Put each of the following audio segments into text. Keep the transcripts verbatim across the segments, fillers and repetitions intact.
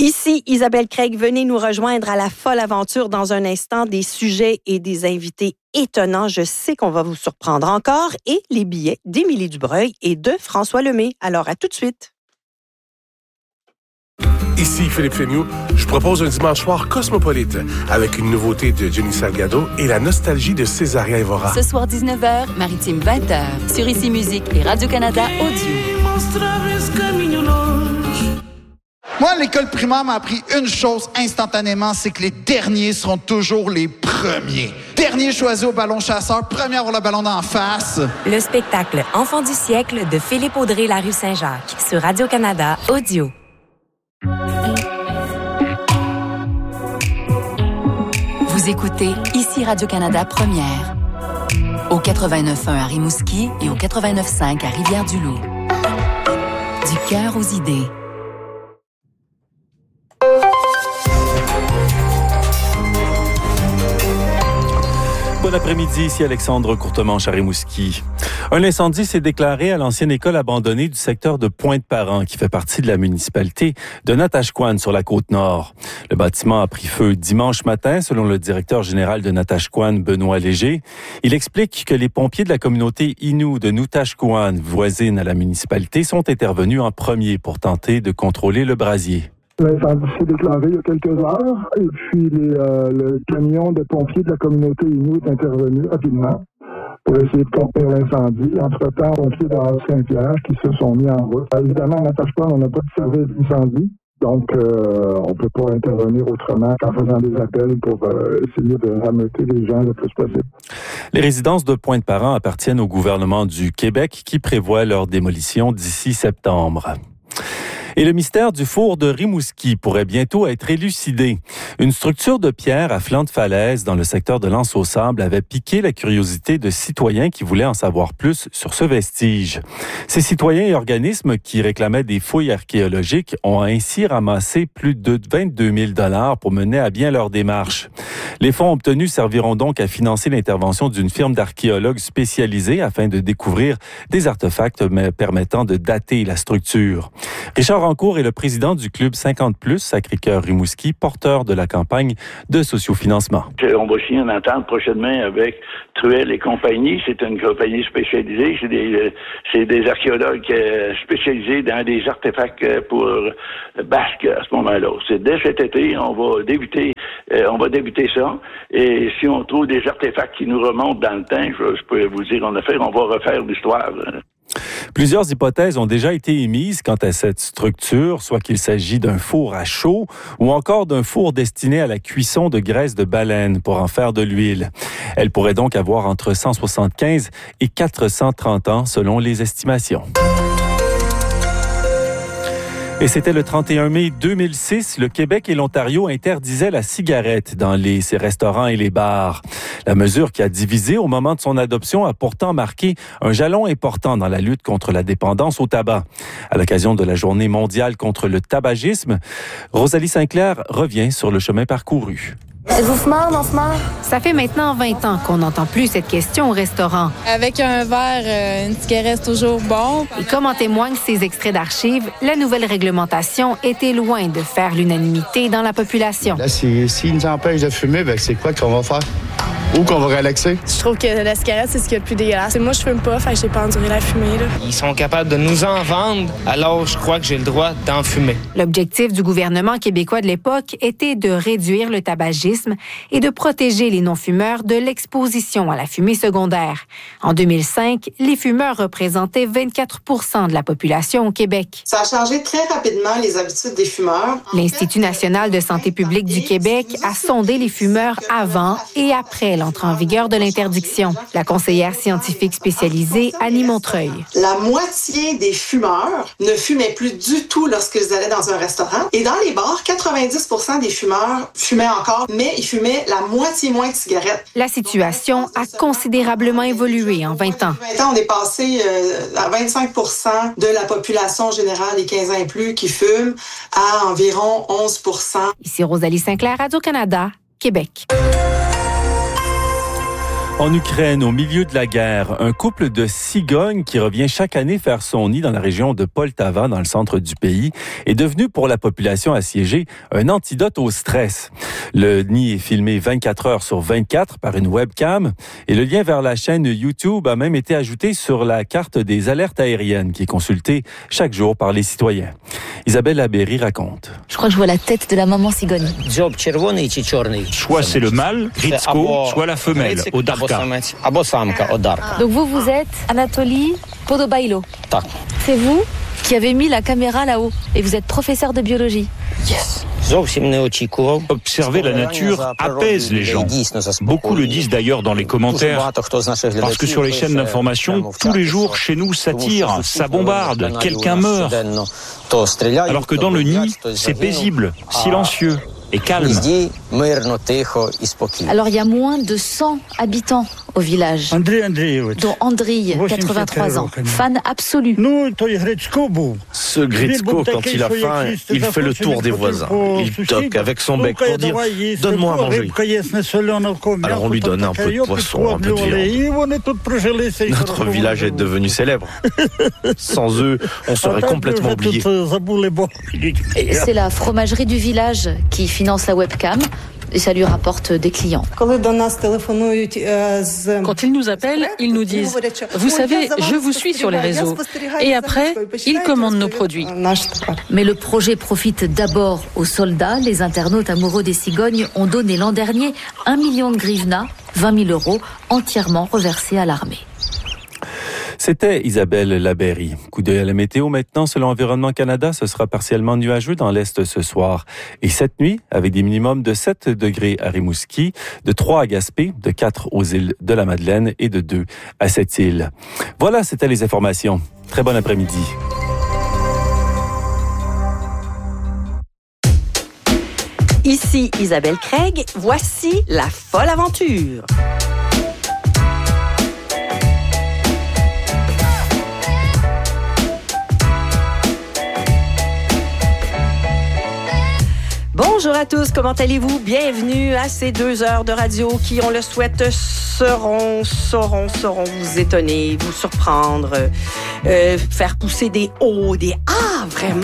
Ici Isabelle Craig, venez nous rejoindre à la folle aventure dans un instant, des sujets et des invités étonnants. Je sais qu'on va vous surprendre encore et les billets d'Émilie Dubreuil et de François Lemay. Alors à tout de suite. Ici Philippe Féniou, je propose un dimanche soir cosmopolite avec une nouveauté de Jenny Salgado et la nostalgie de Césaria Evora. Ce soir dix-neuf heures, Maritime vingt heures, sur Ici Musique et Radio-Canada Audio. Moi, l'école primaire m'a appris une chose instantanément, c'est que les derniers seront toujours les premiers. Dernier choisi au ballon chasseur, premier à avoir le ballon d'en face. Le spectacle Enfant du siècle de Philippe Audrey La Rue Saint-Jacques sur Radio-Canada Audio. Vous écoutez Ici Radio-Canada Première. Au quatre-vingt-neuf point un à Rimouski et au quatre-vingt-neuf point cinq à Rivière-du-Loup. Du cœur aux idées. Bon après-midi, ici Alexandre Courtemanche à Rimouski. Un incendie s'est déclaré à l'ancienne école abandonnée du secteur de Pointe-Parent, qui fait partie de la municipalité de Natashquan sur la Côte-Nord. Le bâtiment a pris feu dimanche matin, selon le directeur général de Natashquan, Benoît Léger. Il explique que les pompiers de la communauté Innu de Nutashquan, voisine à la municipalité, sont intervenus en premier pour tenter de contrôler le brasier. L'incendie s'est déclaré il y a quelques heures et puis les, euh, le camion de pompiers de la communauté Innu est intervenu rapidement pour essayer de contenir l'incendie. Entre-temps, les pompiers de Saint-Pierre qui se sont mis en route. Évidemment, à Natashquan, on n'a pas de service d'incendie, donc euh, on ne peut pas intervenir autrement qu'en faisant des appels pour euh, essayer de rameuter les gens le plus possible. Les résidences de Pointe-Parent appartiennent au gouvernement du Québec qui prévoit leur démolition d'ici septembre. Et le mystère du four de Rimouski pourrait bientôt être élucidé. Une structure de pierre à flanc de falaise dans le secteur de l'Anse-aux-Sables avait piqué la curiosité de citoyens qui voulaient en savoir plus sur ce vestige. Ces citoyens et organismes qui réclamaient des fouilles archéologiques ont ainsi ramassé plus de vingt-deux mille dollars pour mener à bien leur démarche. Les fonds obtenus serviront donc à financer l'intervention d'une firme d'archéologues spécialisée afin de découvrir des artefacts permettant de dater la structure. Richard Rancourt est le président du Club cinquante plus Sacré-Cœur Rimouski, porteur de la campagne de sociofinancement. On va signer une entente prochainement avec Truel et compagnie. C'est une compagnie spécialisée. C'est des, c'est des archéologues spécialisés dans des artefacts pour Basque à ce moment-là. C'est dès cet été, on va débuter, on va débuter ça. Et si on trouve des artefacts qui nous remontent dans le temps, je, je peux vous dire, on a fait, on va refaire l'histoire. Plusieurs hypothèses ont déjà été émises quant à cette structure, soit qu'il s'agit d'un four à chaud ou encore d'un four destiné à la cuisson de graisse de baleine pour en faire de l'huile. Elle pourrait donc avoir entre cent soixante-quinze et quatre cent trente ans selon les estimations. Et c'était le trente et un mai deux mille six, le Québec et l'Ontario interdisaient la cigarette dans les, ces restaurants et les bars. La mesure qui a divisé au moment de son adoption a pourtant marqué un jalon important dans la lutte contre la dépendance au tabac. À l'occasion de la Journée mondiale contre le tabagisme, Rosalie Sinclair revient sur le chemin parcouru. Êtes-vous fumeur, non fumeur? Ça fait maintenant vingt ans qu'on n'entend plus cette question au restaurant. Avec un verre, euh, une cigarette, c'est toujours bon. Et comme en témoignent ces extraits d'archives, la nouvelle réglementation était loin de faire l'unanimité dans la population. Là, s'ils si, si nous empêchent de fumer, ben, c'est quoi qu'on va faire? Ou qu'on va relaxer? Je trouve que la cigarette, c'est ce qu'il y a de plus dégueulasse. Moi, je fume pas, fait que j'ai pas enduré la fumée. Là. Ils sont capables de nous en vendre, alors je crois que j'ai le droit d'en fumer. L'objectif du gouvernement québécois de l'époque était de réduire le tabagisme et de protéger les non-fumeurs de l'exposition à la fumée secondaire. En deux mille cinq, les fumeurs représentaient vingt-quatre pour cent de la population au Québec. Ça a changé très rapidement les habitudes des fumeurs. L'Institut national de santé publique du Québec a sondé les fumeurs avant et après l'entrée en vigueur de l'interdiction. La conseillère scientifique spécialisée, Annie Montreuil. La moitié des fumeurs ne fumaient plus du tout lorsqu'ils allaient dans un restaurant. Et dans les bars, quatre-vingt-dix pour cent des fumeurs fumaient encore, mais ils fumaient la moitié moins de cigarettes. La situation a considérablement évolué en vingt ans. En vingt ans, on est passé euh, à vingt-cinq pour cent de la population générale des quinze ans et plus qui fument à environ onze pour cent. Ici Rosalie Sinclair, Radio-Canada, Québec. En Ukraine, au milieu de la guerre, un couple de cigognes qui revient chaque année faire son nid dans la région de Poltava, dans le centre du pays, est devenu pour la population assiégée un antidote au stress. Le nid est filmé vingt-quatre heures sur vingt-quatre par une webcam et le lien vers la chaîne YouTube a même été ajouté sur la carte des alertes aériennes qui est consultée chaque jour par les citoyens. Isabelle Labéry raconte. Je crois que je vois la tête de la maman cigogne. Soit c'est le mâle, Gritsko, soit la femelle, Odarka. Donc vous, vous êtes Anatoly Podobailo. C'est vous qui avez mis la caméra là-haut et vous êtes professeur de biologie. Yes. Observer la nature apaise les gens. Beaucoup le disent d'ailleurs dans les commentaires. Parce que sur les chaînes d'information, tous les jours, chez nous, ça tire, ça bombarde, quelqu'un meurt. Alors que dans le nid, c'est paisible, silencieux et calme. Alors il y a moins de cent habitants au village, dont Andriy, quatre-vingt-trois ans, fan absolu. Ce Gritsko, quand il a faim, il fait le tour des voisins. Il toque avec son bec pour dire « Donne-moi à manger ». Alors on lui donne un peu de poisson, un peu de viande. Notre village est devenu célèbre. Sans eux, on serait complètement oublié. C'est la fromagerie du village qui finance la webcam. Et ça lui rapporte des clients. Quand ils nous appellent, ils nous disent « Vous savez, je vous suis sur les réseaux. » Et après, ils commandent nos produits. Mais le projet profite d'abord aux soldats. Les internautes amoureux des cigognes ont donné l'an dernier un million de grivna, vingt mille euros, entièrement reversés à l'armée. C'était Isabelle Labéry. Coup d'œil à la météo maintenant. Selon Environnement Canada, ce sera partiellement nuageux dans l'est ce soir. Et cette nuit, avec des minimums de sept degrés à Rimouski, de trois à Gaspé, de quatre aux îles de la Madeleine et de deux à Sept-Îles. Voilà, c'était les informations. Très bon après-midi. Ici Isabelle Craig. Voici la folle aventure. Bonjour à tous, comment allez-vous? Bienvenue à ces deux heures de radio qui, on le souhaite, seront, sauront, sauront vous étonner, vous surprendre, euh, faire pousser des hauts, des « Ah, vraiment? »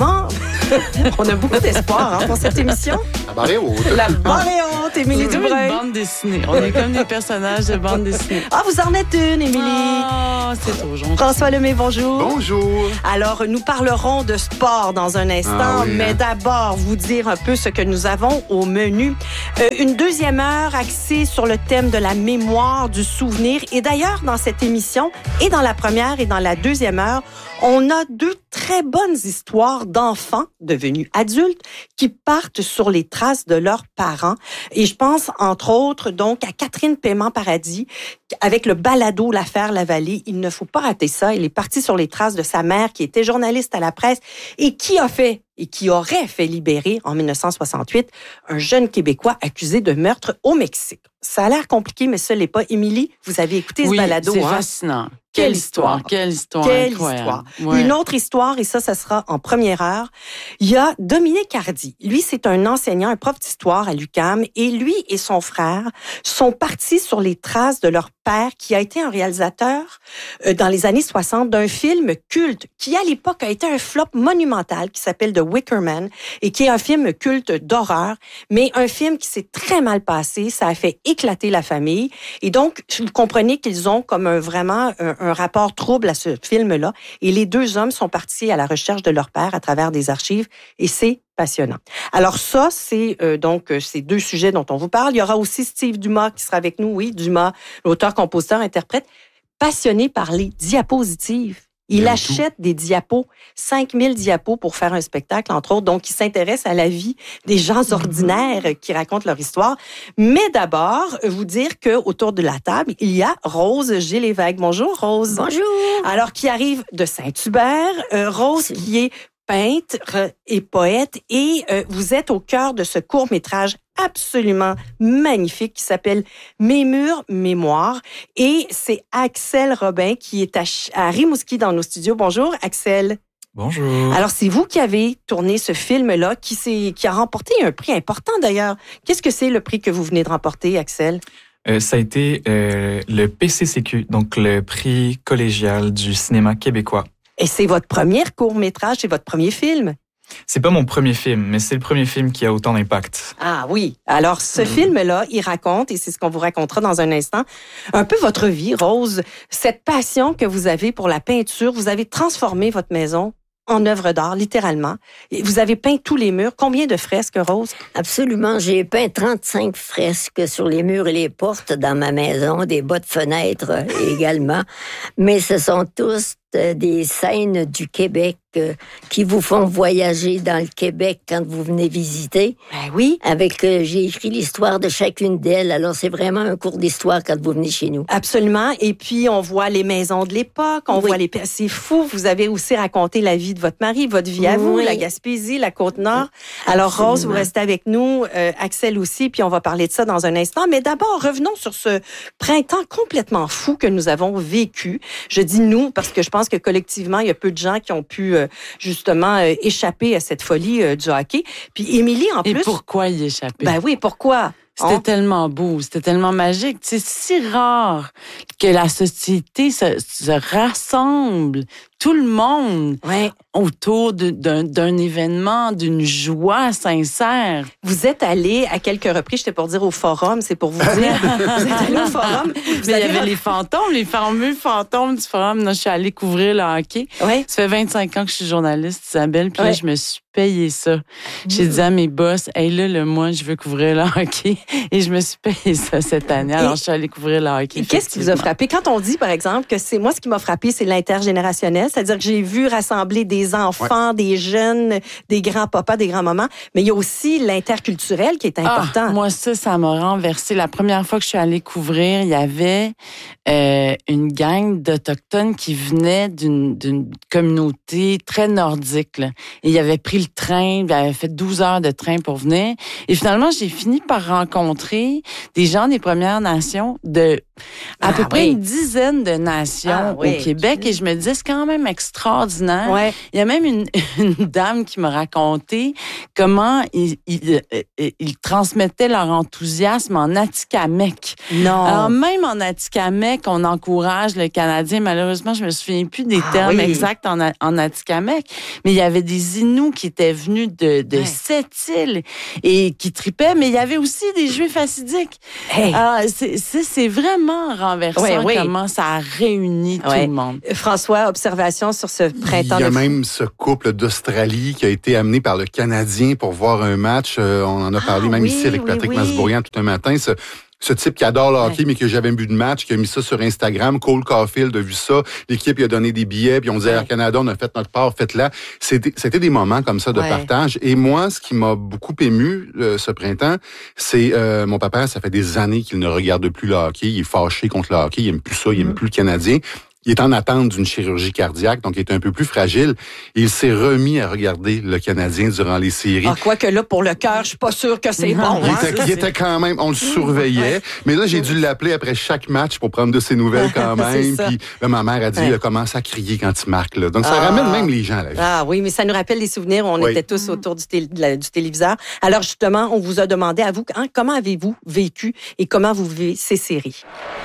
On a beaucoup d'espoir hein, pour cette émission. La barre est haute. La barre est haute, Émilie Dubreuil. C'est comme une bande dessinée. On est comme des personnages de bande dessinée. Ah, vous en êtes une, Émilie. Ah, c'est trop gentil. François Lemay, bonjour. Bonjour. Alors, nous parlerons de sport dans un instant, ah oui, mais hein. d'abord, vous dire un peu ce que nous avons au menu. Euh, une deuxième heure axée sur le thème de la mémoire, du souvenir. Et d'ailleurs, dans cette émission, et dans la première et dans la deuxième heure, on a deux très bonnes histoires d'enfants devenus adultes qui partent sur les traces de leurs parents. Et je pense, entre autres, donc, à Catherine Paiement-Paradis, avec le balado L'affaire Lavallée. Il ne faut pas rater ça. Il est parti sur les traces de sa mère, qui était journaliste à la presse et qui a fait et qui aurait fait libérer, en dix-neuf cent soixante-huit, un jeune Québécois accusé de meurtre au Mexique. Ça a l'air compliqué, mais ce n'est pas. Émilie, vous avez écouté oui, ce balado. c'est hein? fascinant. Quelle histoire, quelle histoire, quelle incroyable. histoire. Ouais. Une autre histoire, et ça, ça sera en première heure. Il y a Dominique Hardy. Lui, c'est un enseignant, un prof d'histoire à l'U Q A M, et lui et son frère sont partis sur les traces de leur père, qui a été un réalisateur euh, dans les années soixante d'un film culte, qui à l'époque a été un flop monumental, qui s'appelle The Wicker Man, et qui est un film culte d'horreur, mais un film qui s'est très mal passé. Ça a fait éclater la famille. Et donc, vous comprenez qu'ils ont comme un, vraiment un, un rapport trouble à ce film-là. Et les deux hommes sont partis à la recherche de leur père à travers des archives. Et c'est passionnant. Alors ça, c'est euh, donc euh, ces deux sujets dont on vous parle. Il y aura aussi Steve Dumas qui sera avec nous. Oui, Dumas, l'auteur, compositeur, interprète, passionné par les diapositives. Il Bien achète tout. des diapos, cinq mille diapos pour faire un spectacle, entre autres. Donc, il s'intéresse à la vie des gens ordinaires mm-hmm. qui racontent leur histoire. Mais d'abord, vous dire qu'autour de la table, il y a Rose Gilles-Lévesque. Bonjour, Rose. Bonjour. Alors, qui arrive de Saint-Hubert. Euh, Rose, si. qui est peintre et poète. Et euh, vous êtes au cœur de ce court-métrage absolument magnifique qui s'appelle Mes murs, mémoire. Et c'est Axel Robin qui est à, à Rimouski dans nos studios. Bonjour, Axel. Bonjour. Alors, c'est vous qui avez tourné ce film-là, qui, s'est, qui a remporté un prix important d'ailleurs. Qu'est-ce que c'est le prix que vous venez de remporter, Axel? Euh, ça a été euh, le P C C Q, donc le prix collégial du cinéma québécois. Et c'est votre premier court-métrage, c'est votre premier film? C'est pas mon premier film, mais c'est le premier film qui a autant d'impact. Ah oui. Alors, ce mmh. film-là, il raconte, et c'est ce qu'on vous racontera dans un instant, un peu votre vie, Rose, cette passion que vous avez pour la peinture. Vous avez transformé votre maison en œuvre d'art, littéralement. Vous avez peint tous les murs. Combien de fresques, Rose? Absolument. J'ai peint trente-cinq fresques sur les murs et les portes dans ma maison, des bas de fenêtres également. Mais ce sont tous des scènes du Québec euh, qui vous font voyager dans le Québec quand vous venez visiter. Ben oui. Avec, euh, j'ai écrit l'histoire de chacune d'elles. Alors, c'est vraiment un cours d'histoire quand vous venez chez nous. Absolument. Et puis, on voit les maisons de l'époque. On oui. voit les... C'est fou. Vous avez aussi raconté la vie de votre mari, votre vie à vous, oui. la Gaspésie, la Côte-Nord. Alors, Absolument. Rose, vous restez avec nous. Euh, Axel aussi. Puis, on va parler de ça dans un instant. Mais d'abord, revenons sur ce printemps complètement fou que nous avons vécu. Je dis nous parce que je pense que collectivement, il y a peu de gens qui ont pu euh, justement euh, échapper à cette folie euh, du hockey. Puis Émilie, en Et plus... Et pourquoi y échapper? Ben oui, pourquoi? C'était on... tellement beau, c'était tellement magique. C'est si rare que la société se, se rassemble, tout le monde, ouais. autour de, d'un, d'un événement, d'une joie sincère. Vous êtes allé à quelques reprises, j'étais pour dire au forum, c'est pour vous dire. Vous êtes allé au forum. Vous Mais il y avait les fantômes, les fameux fantômes du forum. Non, je suis allée couvrir le hockey. Ouais. Ça fait vingt-cinq ans que je suis journaliste, Isabelle, puis ouais. là, je me suis payé ça. Mmh. J'ai dit à mes boss, hey, là, le mois, je veux couvrir le hockey. Et je me suis payé ça cette année. Alors, et, je suis allée couvrir le hockey. Qu'est-ce qui vous a frappé? Quand on dit, par exemple, que c'est moi, ce qui m'a frappé, c'est l'intergénérationnel. C'est-à-dire que j'ai vu rassembler des enfants, ouais. des jeunes, des grands-papas, des grands-mamans. Mais il y a aussi l'interculturel qui est important. Ah, moi, ça, ça m'a renversé. La première fois que je suis allée couvrir, il y avait euh, une gang d'Autochtones qui venaient d'une, d'une communauté très nordique. Là. Et ils avaient pris le train, ils avaient fait douze heures de train pour venir. Et finalement, j'ai fini par rencontrer des gens des Premières Nations de à ah, peu oui. près une dizaine de nations ah, oui. au Québec. Et je me disais, c'est quand même extraordinaire. Ouais. Il y a même une, une dame qui m'a raconté comment ils, ils, ils transmettaient leur enthousiasme en Atikamekw. Non. Alors, même en Atikamekw, on encourage le Canadien. Malheureusement, je me souviens plus des ah, termes oui. exacts en, en Atikamekw, mais il y avait des Inuits qui étaient venus de, de ouais. cette île et qui tripaient, mais il y avait aussi des Juifs hassidiques. Hey. Alors, c'est, c'est, c'est vraiment renversant ouais, oui. comment ça a réuni ouais. tout le monde. François, observation sur ce printemps. Il y a de même ce couple d'Australie qui a été amené par le Canadien pour voir un match. Euh, on en a parlé ah, même oui, ici avec oui, Patrick oui. Masbourian tout un matin. Ce, ce type qui adore le hockey, ouais. mais qui n'a jamais vu de match, qui a mis ça sur Instagram. Cole Caulfield a vu ça. L'équipe lui a donné des billets, puis on disait, ouais. Air Canada, on a fait notre part, faites-la. C'était, c'était des moments comme ça de ouais. partage. Et moi, ce qui m'a beaucoup ému euh, ce printemps, c'est euh, mon papa, ça fait des années qu'il ne regarde plus le hockey. Il est fâché contre le hockey. Il aime plus ça. Il aime plus le Canadien. Il est en attente d'une chirurgie cardiaque, donc il est un peu plus fragile. Et il s'est remis à regarder le Canadien durant les séries. Ah, quoique là, pour le cœur, je suis pas sûre que c'est bon. Il, hein? était, il était quand même, on le surveillait. Ouais. Mais là, j'ai dû l'appeler après chaque match pour prendre de ses nouvelles quand même. Puis là, ma mère a dit, ouais. il a commencé à crier quand il marque. Là. Donc, ça ah. ramène même les gens à la vie. Ah oui, mais ça nous rappelle les souvenirs où on oui. était tous autour du, tél- du téléviseur. Alors justement, on vous a demandé à vous, hein, comment avez-vous vécu et comment vous vivez ces séries?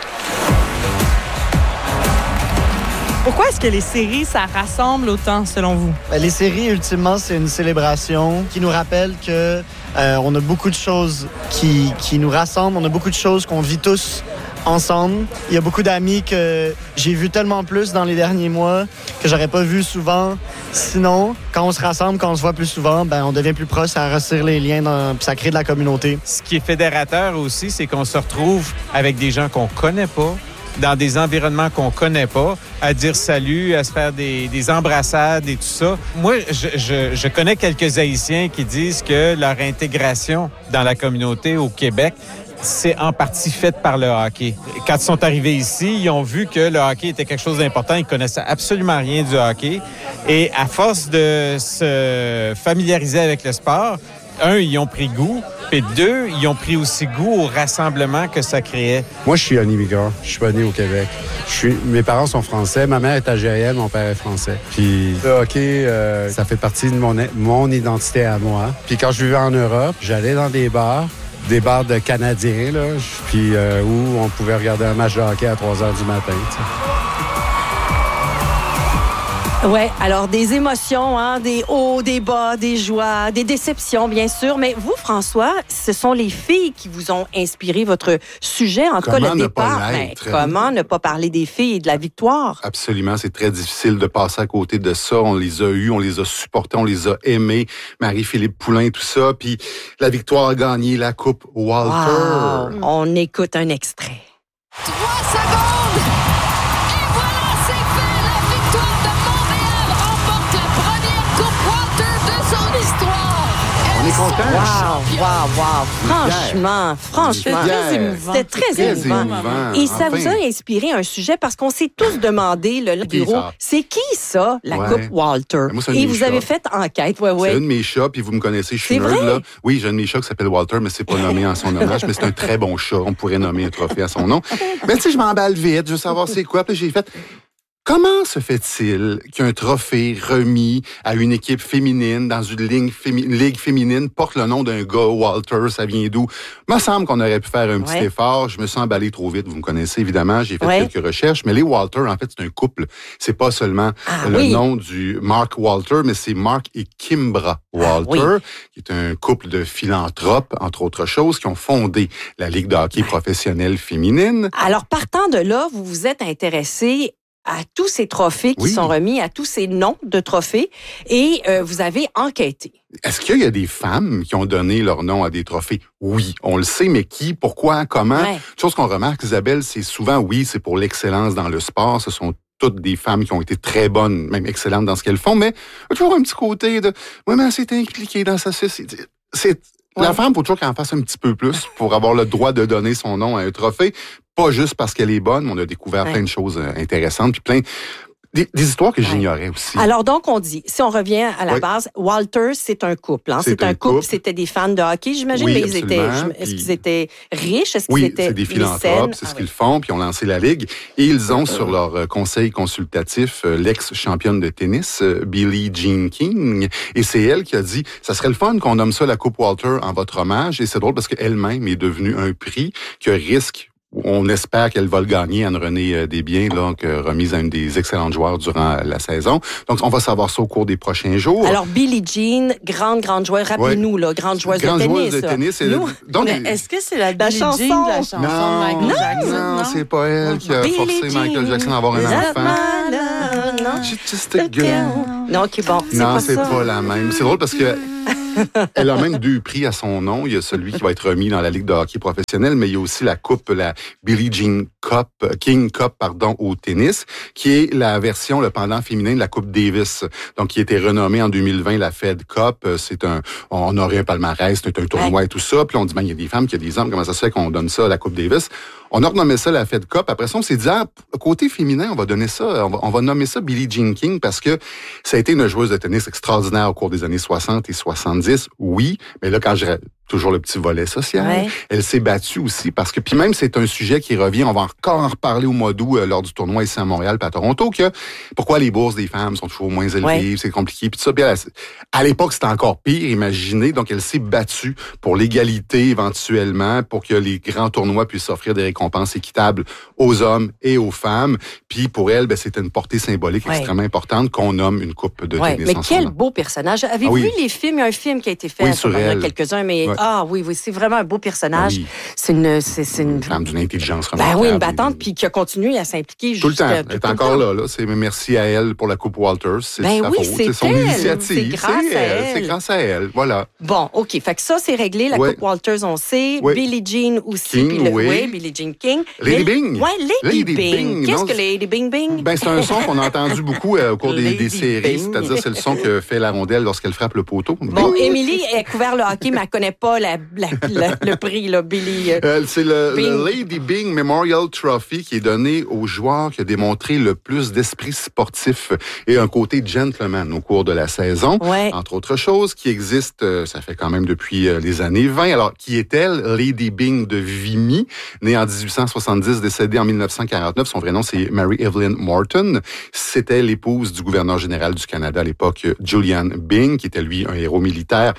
Pourquoi est-ce que les séries, ça rassemble autant, selon vous? Les séries, ultimement, c'est une célébration qui nous rappelle que euh, on a beaucoup de choses qui, qui nous rassemblent, on a beaucoup de choses qu'on vit tous ensemble. Il y a beaucoup d'amis que j'ai vus tellement plus dans les derniers mois que j'aurais pas vu souvent. Sinon, quand on se rassemble, quand on se voit plus souvent, ben on devient plus proche, ça resserre les liens, dans, puis ça crée de la communauté. Ce qui est fédérateur aussi, c'est qu'on se retrouve avec des gens qu'on connaît pas, dans des environnements qu'on connaît pas, à dire salut, à se faire des, des embrassades et tout ça. Moi, je, je, je connais quelques Haïtiens qui disent que leur intégration dans la communauté au Québec, c'est en partie fait par le hockey. Quand ils sont arrivés ici, ils ont vu que le hockey était quelque chose d'important. Ils connaissaient absolument rien du hockey. Et à force de se familiariser avec le sport, un, ils ont pris goût, puis deux, ils ont pris aussi goût au rassemblement que ça créait. Moi, je suis un immigrant. Je suis pas né au Québec. Je suis, mes parents sont français. Ma mère est algérienne, mon père est français. Puis le hockey, euh, ça fait partie de mon, mon identité à moi. Puis quand je vivais en Europe, j'allais dans des bars, des bars de Canadiens, là, puis euh, où on pouvait regarder un match de hockey à trois heures du matin. T'sais. Oui, alors des émotions, hein, des hauts, des bas, des joies, des déceptions, bien sûr. Mais vous, François, ce sont les filles qui vous ont inspiré votre sujet, en tout cas le départ. Ben, comment ne pas parler des filles et de la victoire? Absolument, c'est très difficile de passer à côté de ça. On les a eus, on les a supportés, on les a aimés. Marie-Philippe Poulin, tout ça. Puis la victoire a gagné la Coupe Walter. Wow. On écoute un extrait. Trois secondes! Et voilà, c'est fait! La victoire de Montréal remporte la première Coupe Walter de son histoire! On est content. Wow, wow, wow. Franchement, franchement, très émouvant. C'était très, très émouvant. émouvant. Et ça enfin. vous a inspiré un sujet parce qu'on s'est tous demandé, le, le bureau, c'est qui ça, la ouais. Coupe Walter? Moi, et vous chats. avez fait enquête, ouais, ouais. C'est un de mes chats, puis vous me connaissez, je suis nerd, là. Oui, j'ai un de mes chats qui s'appelle Walter, mais c'est pas nommé en son hommage, mais c'est un très bon chat. On pourrait nommer un trophée à son nom. Mais tu sais, je m'emballe vite, je veux savoir c'est quoi, puis j'ai fait... Comment se fait-il qu'un trophée remis à une équipe féminine dans une ligue, fémi- ligue féminine porte le nom d'un gars, Walter, ça vient d'où? Il me semble qu'on aurait pu faire un petit ouais. effort. Je me suis emballé trop vite, vous me connaissez évidemment, j'ai fait ouais. quelques recherches, mais les Walter, en fait, c'est un couple. C'est pas seulement ah, le oui. nom du Mark Walter, mais c'est Mark et Kimbra Walter, ah, oui. qui est un couple de philanthropes, entre autres choses, qui ont fondé la Ligue de hockey professionnelle féminine. Alors, partant de là, vous vous êtes intéressé à tous ces trophées qui oui. sont remis, à tous ces noms de trophées, et euh, vous avez enquêté. Est-ce qu'il y a des femmes qui ont donné leur nom à des trophées? Oui, on le sait, mais qui, pourquoi, comment? Ouais. Chose qu'on remarque, Isabelle, c'est souvent, oui, c'est pour l'excellence dans le sport, ce sont toutes des femmes qui ont été très bonnes, même excellentes dans ce qu'elles font, mais il y a toujours un petit côté de, oui, mais elle s'est impliquée dans ça, c'est... c'est Ouais. La femme, il faut toujours qu'elle en fasse un petit peu plus pour avoir le droit de donner son nom à un trophée. Pas juste parce qu'elle est bonne, mais on a découvert ouais. plein de choses intéressantes, puis plein... Des, des histoires que ouais. j'ignorais aussi. Alors, donc, on dit, si on revient à la oui. base, Walter, c'est un couple. Hein? C'est, c'est un, un couple, couple, c'était des fans de hockey, j'imagine, oui, mais ils étaient, est-ce qu'ils étaient riches? Est-ce oui, qu'ils étaient c'est des philanthropes, c'est ah, ce oui. qu'ils font, puis ils ont lancé la Ligue. Et ils ont, euh, sur leur euh, conseil consultatif, euh, l'ex-championne de tennis, euh, Billie Jean King. Et c'est elle qui a dit, ça serait le fun qu'on nomme ça la Coupe Walter en votre hommage. Et c'est drôle parce qu'elle-même est devenue un prix que risque... On espère qu'elle va le gagner, Anne-Renée Desbiens, là, remise à une des excellentes joueurs durant la saison. Donc, on va savoir ça au cours des prochains jours. Alors, Billie Jean, grande, grande joueuse. Rappelez-nous, ouais. là, grande joueuse grande de tennis. Grande joueuse de tennis. Et Nous, donc, mais est-ce que c'est la, la Billie chanson? Jean de la chanson non, de Michael Jackson? Non, non, c'est pas elle qui a Billie forcé Jean. Michael Jackson à avoir un enfant. Non, just a girl. Non, OK, bon, c'est non, pas c'est ça. pas la même. C'est drôle parce que elle a même deux prix à son nom. Il y a celui qui va être remis dans la Ligue de hockey professionnelle, mais il y a aussi la coupe, la Billie Jean Cup, King Cup, pardon, au tennis, qui est la version, le pendant féminin de la Coupe Davis. Donc, qui a été renommée en deux mille vingt la Fed Cup. C'est un, on aurait un palmarès, c'est un tournoi ouais. et tout ça. Puis on dit, ben, il y a des femmes, qu'il y a des hommes, comment ça se fait qu'on donne ça à la Coupe Davis? On a renommé ça la Fed Cup. Après ça, on s'est dit, ah, côté féminin, on va donner ça, on va, on va nommer ça Billie Jean King parce que ça a été une joueuse de tennis extraordinaire au cours des années soixante et soixante-dix. Oui, mais là, quand je... toujours le petit volet social. Ouais. Elle s'est battue aussi parce que, puis même c'est un sujet qui revient, on va encore en reparler au mois d'août euh, lors du tournoi ici à Montréal puis à Toronto, que pourquoi les bourses des femmes sont toujours moins élevées, ouais. c'est compliqué, puis tout ça. Puis elle, à l'époque, c'était encore pire, imaginez. Donc, elle s'est battue pour l'égalité éventuellement, pour que les grands tournois puissent offrir des récompenses équitables aux hommes et aux femmes. Puis pour elle, ben, c'était une portée symbolique ouais. extrêmement importante qu'on nomme une coupe de ouais. tennis. Mais quel beau personnage. Avez-vous ah, oui. vu les films? Il y a un film qui a été fait, oui, sur elle. quelques-uns, mais ouais. ah oui, oui, c'est vraiment un beau personnage. Oui. C'est une, c'est, c'est une... une femme d'une intelligence remarquable. Ben oui, une battante, puis qui a continué à s'impliquer. Tout le temps. Elle est encore là, là. C'est merci à elle pour la Coupe Walters. C'est ben sa oui, faute. C'est, c'est son elle. initiative. C'est grâce c'est à elle. elle. C'est grâce à elle. Voilà. Bon, OK. Fait que ça, c'est réglé. La ouais. Coupe Walters, on sait. Oui. Billie Jean aussi. King, le, oui. oui. Billie Jean King. Lady Les... Bing. Oui, Lady, Lady Bing. Bing. Qu'est-ce non, que Lady Bing Bing? Ben, c'est un son qu'on a entendu beaucoup euh, au cours des, des séries. Bing. C'est-à-dire, c'est le son que fait la rondelle lorsqu'elle frappe le poteau. Bon, Émilie a couvert le hockey, mais elle ne connaît pas la, la, la, le prix, là, Billie. Euh, c'est le, le Lady Bing Memorial Trophy qui est donné au joueur qui a démontré le plus d'esprit sportif et un côté gentleman au cours de la saison. Ouais. Entre autres choses, qui existe, euh, ça fait quand même depuis euh, les années vingt. Alors, qui est-elle? Lady Bing de Vimy, née en dix-huit cent soixante-dix, décédée en mille neuf cent quarante-neuf. Son vrai nom, c'est Mary Evelyn Morton. C'était l'épouse du gouverneur général du Canada à l'époque, Julian Byng, qui était lui un héros militaire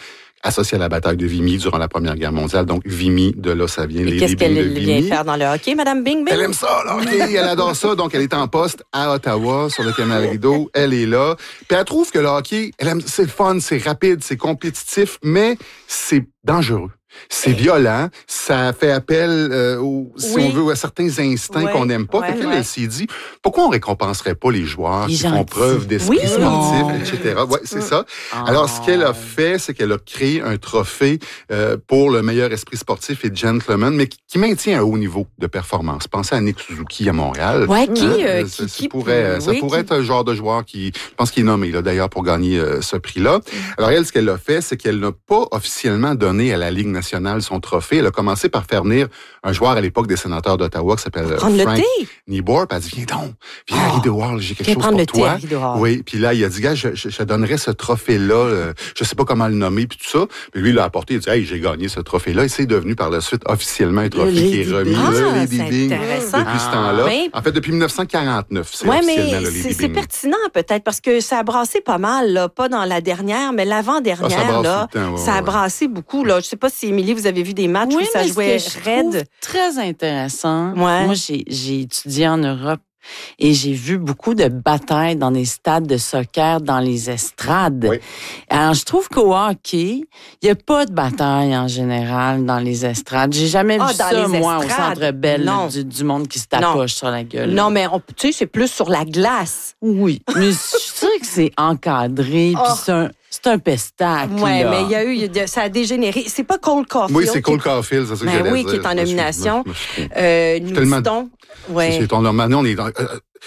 associé à la bataille de Vimy durant la Première Guerre mondiale. Donc, Vimy, de là, ça vient. Et les qu'est-ce les qu'elle de vient Vimy. faire dans le hockey, Madame Bing Bing? Elle aime ça, le hockey. Elle adore ça. Donc, elle est en poste à Ottawa, sur le canal Rideau. Elle est là. Puis elle trouve que le hockey, elle aime, c'est fun, c'est rapide, c'est compétitif, mais c'est dangereux. C'est violent, ça fait appel, euh, au, si oui. on veut, à certains instincts ouais, qu'on n'aime pas. ouais, Fait qu'elle, ouais. elle s'est dit, pourquoi on récompenserait pas les joueurs les qui gentils. font preuve d'esprit oui. sportif, oh. et cetera. Ouais, c'est ça. Oh. Alors, ce qu'elle a fait, c'est qu'elle a créé un trophée euh, pour le meilleur esprit sportif et gentleman, mais qui, qui maintient un haut niveau de performance. Pensez à Nick Suzuki à Montréal. Ouais, qui, Hein? euh, ça, qui, ça qui pourrait, oui, ça pourrait qui... être un genre de joueur qui, je pense qu'il est nommé là d'ailleurs pour gagner euh, ce prix-là. Alors elle, ce qu'elle a fait, c'est qu'elle n'a pas officiellement donné à la Ligue nationale son trophée. Elle a commencé par faire venir un joueur à l'époque des sénateurs d'Ottawa qui s'appelle Prendre Frank le thé. Nieboer. Puis elle dit, viens donc, viens à Rideau Hall, j'ai quelque chose prendre pour le toi. thé à Rideau Hall. Oui, puis là, il a dit, gars, je, je, je donnerais ce trophée-là, euh, je sais pas comment le nommer, puis tout ça. Puis lui, il l'a apporté, il a dit, hey, j'ai gagné ce trophée-là. Et c'est devenu par la suite officiellement un trophée qui est remis. Ah, le Lady c'est Byng intéressant. depuis ce temps-là. Oui. En fait, depuis dix-neuf cent quarante-neuf, c'est ouais, officiellement mais le Lady c'est, c'est Byng. pertinent peut-être parce que ça a brassé pas mal, là, pas dans la dernière, mais l'avant-dernière, Ah, ça brasse là, tout le temps, ouais, ça a ouais. brassé beaucoup. Là. Je sais pas si, Émilie, vous avez vu des matchs Oui, où ça mais ce jouait que je trouve raide. très intéressant. Ouais. Moi, j'ai, j'ai étudié en Europe et j'ai vu beaucoup de batailles dans les stades de soccer, dans les estrades. Oui. Alors, je trouve qu'au hockey, il n'y a pas de bataille en général dans les estrades. J'ai jamais Ah, vu dans ça, les moi, estrades. au Centre Bell, Non. du, du monde qui se Non. tapoche sur la gueule. Non, mais on- tu sais, c'est plus sur la glace. Oui, mais je suis sûre que c'est encadré, puis Oh. c'est un, c'est un pestacle. Oui, là. mais il y a eu, il y a- ça a dégénéré. C'est pas Cole Caulfield. Oui, c'est Cole qui- Caulfield, c'est ça que Ben j'allais oui, dire. qui est en Je me suis- nomination. je me suis- Euh, nous tellement- citons. C'est, Ouais. c'est ton normalement, on est dans. euh,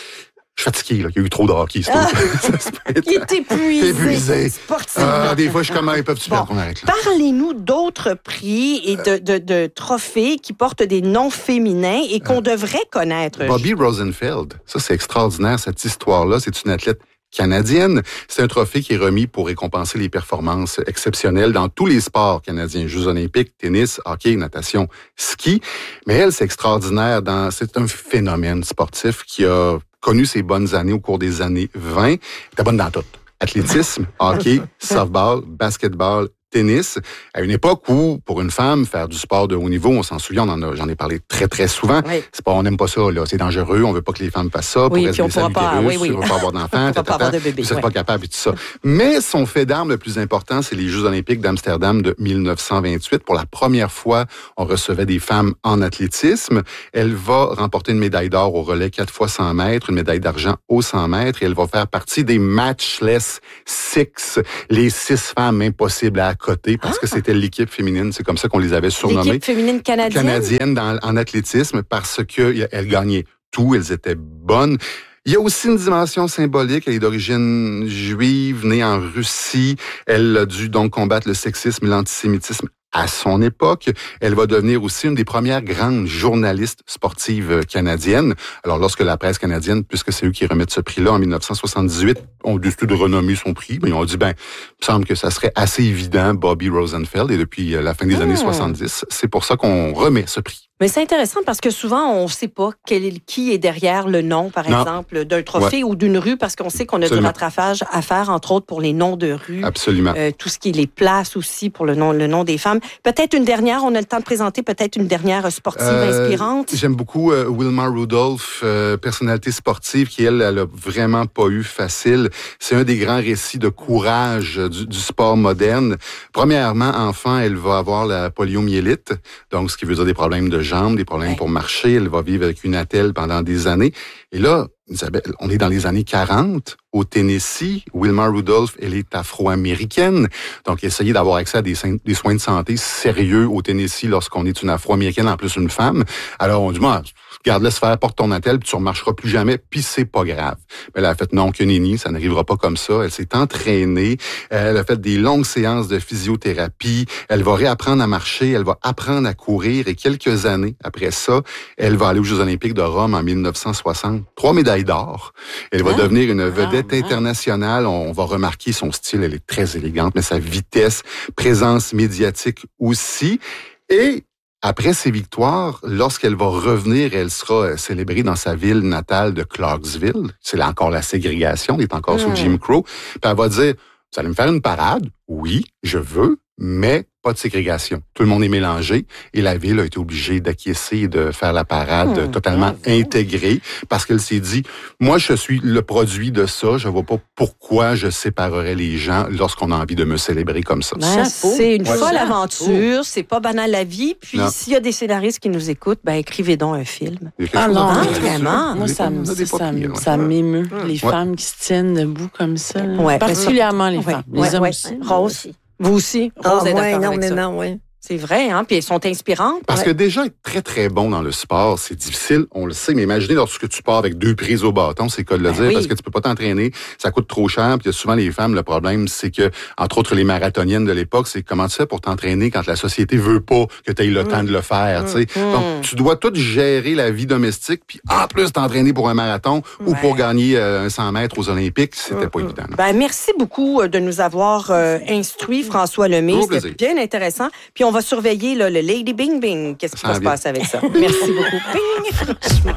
je suis fatigué, là. Il y a eu trop de hockey. C'est Ah. pas- ça se peut être- Il est épuisé. Épuisé. Sportivement. Ah, des fois, je suis comme, ils peuvent-tu Bon. perdre qu'on arrête là? Parlez-nous d'autres prix et de, de, de trophées qui portent des noms féminins et qu'on devrait connaître. Bobby Rosenfeld, ça c'est extraordinaire, cette histoire-là. C'est une athlète canadienne. C'est un trophée qui est remis pour récompenser les performances exceptionnelles dans tous les sports canadiens. Jeux olympiques, tennis, hockey, natation, ski. Mais elle, c'est extraordinaire. Dans, c'est un phénomène sportif qui a connu ses bonnes années au cours des années vingt. Elle était bonne dans tout. Athlétisme, hockey, softball, basketball, tennis, à une époque où, pour une femme, faire du sport de haut niveau, on s'en souvient, on en a, j'en ai parlé très, très souvent. Oui. C'est pas, on n'aime pas ça, là. C'est dangereux, on veut pas que les femmes fassent ça. Oui, pour puis on rester pourra pas- l'utérus, oui, oui. on veut pas avoir d'enfants, On pourra pas tata, avoir de bébé, vous serez ouais. pas capable et tout ça. Mais son fait d'armes le plus important, c'est les Jeux olympiques d'Amsterdam de mille neuf cent vingt-huit. Pour la première fois, on recevait des femmes en athlétisme. Elle va remporter une médaille d'or au relais quatre fois cent mètres, une médaille d'argent au cent mètres, et elle va faire partie des Matchless Six, les six femmes impossibles à accoter, parce que c'était l'équipe féminine. C'est comme ça qu'on les avait surnommées. L'équipe féminine canadienne. Canadienne dans, en athlétisme, parce qu'elles gagnaient tout, elles étaient bonnes. Il y a aussi une dimension symbolique. Elle est d'origine juive, née en Russie. Elle a dû donc combattre le sexisme et l'antisémitisme à son époque. Elle va devenir aussi une des premières grandes journalistes sportives canadiennes. Alors, lorsque la presse canadienne, puisque c'est eux qui remettent ce prix-là en mille neuf cent soixante-dix-huit, ont décidé de renommer son prix, mais ils ont dit, ben, il me semble que ça serait assez évident, Bobby Rosenfeld, et depuis la fin des Mmh. années soixante-dix, c'est pour ça qu'on remet ce prix. Mais c'est intéressant parce que souvent, on ne sait pas quel est, qui est derrière le nom, par Non. exemple, d'un trophée Ouais. ou d'une rue, parce qu'on sait qu'on a Absolument. du rattrapage à faire, entre autres, pour les noms de rues. Absolument. Euh, tout ce qui les place aussi pour le nom, le nom des femmes. Peut-être une dernière, on a le temps de présenter peut-être une dernière sportive Euh, inspirante. J'aime beaucoup euh, Wilma Rudolph, euh, personnalité sportive qui, elle, elle a vraiment pas eu facile. C'est un des grands récits de courage euh, du, du sport moderne. Premièrement, enfant, elle va avoir la poliomyélite, donc ce qui veut dire des problèmes de jambes, des problèmes Ouais. pour marcher. Elle va vivre avec une attelle pendant des années. Et là, Isabelle, on est dans les années quarante, au Tennessee. Wilma Rudolph, elle est afro-américaine. Donc, essayer d'avoir accès à des, des soins de santé sérieux au Tennessee lorsqu'on est une afro-américaine, en plus une femme. Alors, on dit, moi, garde, laisse faire, porte ton attelle, puis tu ne remarcheras plus jamais, puis c'est pas grave. Mais elle a fait, non, que nenni, ça n'arrivera pas comme ça. Elle s'est entraînée. Elle a fait des longues séances de physiothérapie. Elle va réapprendre à marcher. Elle va apprendre à courir. Et quelques années après ça, elle va aller aux Jeux olympiques de Rome en mille neuf cent soixante. Trois médailles d'or. Elle va Ah, devenir une vedette ah, ah. internationale. On va remarquer son style. Elle est très élégante, mais sa vitesse, présence médiatique aussi. Et après ses victoires, lorsqu'elle va revenir, elle sera célébrée dans sa ville natale de Clarksville. C'est là encore la ségrégation, elle est encore sous Mm. Jim Crow. Puis elle va dire, vous allez me faire une parade? Oui, je veux, mais pas de ségrégation. Tout le monde est mélangé et la ville a été obligée d'acquiescer et de faire la parade mmh, totalement bravo. intégrée parce qu'elle s'est dit, moi, je suis le produit de ça, je vois pas pourquoi je séparerais les gens lorsqu'on a envie de me célébrer comme ça. Ben, c'est une ouais. folle aventure, c'est pas banal la vie, puis non. s'il y a des scénaristes qui nous écoutent, ben écrivez donc un film. Ah non, ah, vraiment? Moi, ça, ça, ça, ça m'émeut, les ouais. femmes qui se tiennent debout comme ça. Ouais, particulièrement les ouais. femmes, les ouais, hommes ouais. aussi. Rose, vous aussi? Rose ah, est moi, d'accord avec ça. Oui. C'est vrai, hein? Puis elles sont inspirantes. Parce ouais. que déjà, être très, très bon dans le sport, c'est difficile, on le sait, mais imaginez lorsque tu pars avec deux prises au bâton, c'est le cas de le ben dire, oui. parce que tu peux pas t'entraîner, ça coûte trop cher, puis souvent les femmes, le problème, c'est que, entre autres, les marathoniennes de l'époque, c'est comment tu fais pour t'entraîner quand la société veut pas que tu aies le mmh. temps de le faire, mmh. tu sais. Donc, tu dois tout gérer la vie domestique, puis en plus t'entraîner pour un marathon ouais. ou pour gagner euh, un cent mètres aux Olympiques, c'était mmh. pas évident. Non. Ben, merci beaucoup de nous avoir euh, instruits, François Lemay. C'était bien intéressant. Puis on va surveiller là, le Lady Bing Bing. Qu'est-ce qui ça va se passer avec ça? Merci beaucoup. Bing!